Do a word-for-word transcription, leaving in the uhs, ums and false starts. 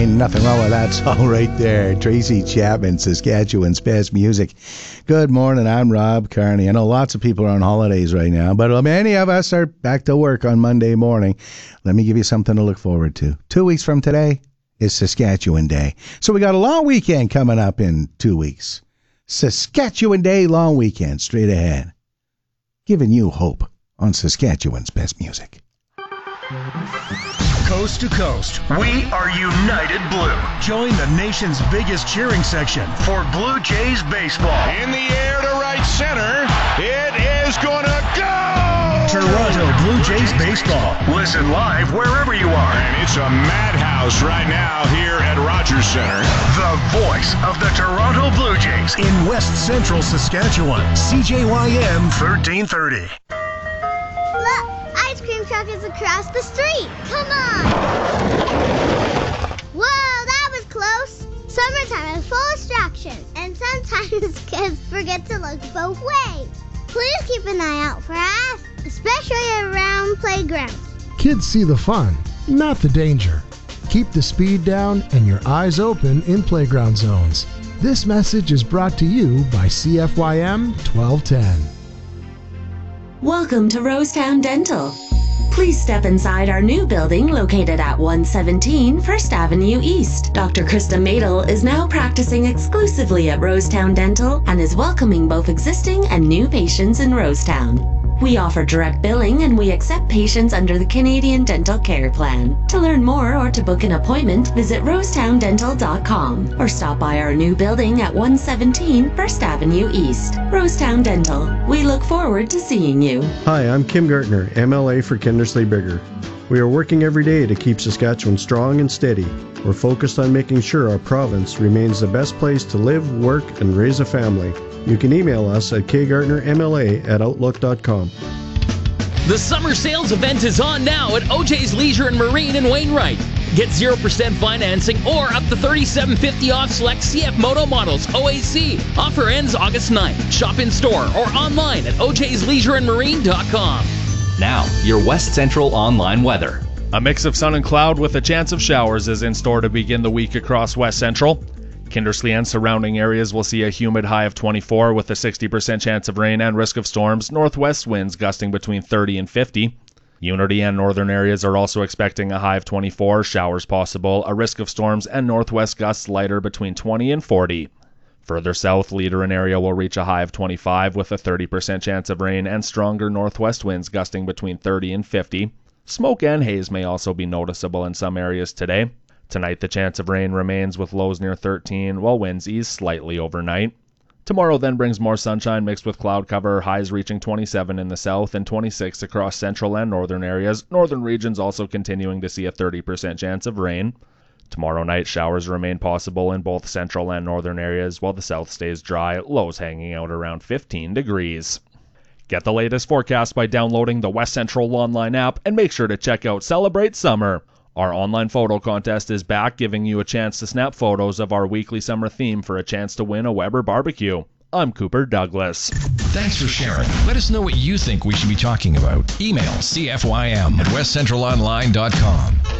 Ain't nothing wrong with that song right there. Tracy Chapman, Saskatchewan's best music. Good morning, I'm Rob Carney. I know lots of people are on holidays right now, but many of us are back to work on Monday morning. Let me give you something to look forward to. Two weeks from today is Saskatchewan Day. So we got a long weekend coming up in two weeks. Saskatchewan Day long weekend straight ahead. Giving you hope on Saskatchewan's best music. Coast to coast, we are United Blue. Join the nation's biggest cheering section for Blue Jays baseball. In the air to right center, it is gonna go! Toronto Blue Jays baseball. Listen live wherever you are. And it's a madhouse right now here at Rogers Center. The voice of the Toronto Blue Jays in West Central Saskatchewan. C J Y M thirteen thirty. Ice cream truck is across the street. Come on. Whoa, that was close. Summertime is full of distractions, and sometimes kids forget to look both ways. Please keep an eye out for us, especially around playgrounds. Kids see the fun, not the danger. Keep the speed down and your eyes open in playground zones. This message is brought to you by C F Y M twelve ten. Welcome to Rosetown Dental. Please step inside our new building located at one seventeen First Avenue East. Doctor Krista Madel is now practicing exclusively at Rosetown Dental and is welcoming both existing and new patients in Rosetown. We offer direct billing and we accept patients under the Canadian Dental Care Plan. To learn more or to book an appointment, visit rosetown dental dot com or stop by our new building at one seventeen First Avenue East. Rosetown Dental. We look forward to seeing you. Hi, I'm Kim Gartner, M L A for Kindersley Bigger. We are working every day to keep Saskatchewan strong and steady. We're focused on making sure our province remains the best place to live, work, and raise a family. You can email us at k gartner m l a at outlook dot com. The summer sales event is on now at O J's Leisure and Marine in Wainwright. Get zero percent financing or up to thirty-seven fifty off select C F Moto models O A C. Offer ends August ninth. Shop in store or online at o j's leisure and marine dot com. Now, your West Central online weather. A mix of sun and cloud with a chance of showers is in store to begin the week across West Central. Kindersley and surrounding areas will see a humid high of twenty-four with a sixty percent chance of rain and risk of storms, northwest winds gusting between thirty and fifty. Unity and northern areas are also expecting a high of twenty-four, showers possible, a risk of storms, and northwest gusts lighter between twenty and forty. Further south, Leader and area will reach a high of twenty-five with a thirty percent chance of rain and stronger northwest winds gusting between thirty and fifty. Smoke and haze may also be noticeable in some areas today. Tonight, the chance of rain remains with lows near thirteen, while winds ease slightly overnight. Tomorrow then brings more sunshine mixed with cloud cover, highs reaching twenty-seven in the south and twenty-six across central and northern areas. Northern regions also continuing to see a thirty percent chance of rain. Tomorrow night, showers remain possible in both central and northern areas, while the south stays dry, lows hanging out around fifteen degrees. Get the latest forecast by downloading the West Central online app and make sure to check out Celebrate Summer. Our online photo contest is back, giving you a chance to snap photos of our weekly summer theme for a chance to win a Weber barbecue. I'm Cooper Douglas. Thanks for sharing. Let us know what you think we should be talking about. Email C F Y M at west central online dot com.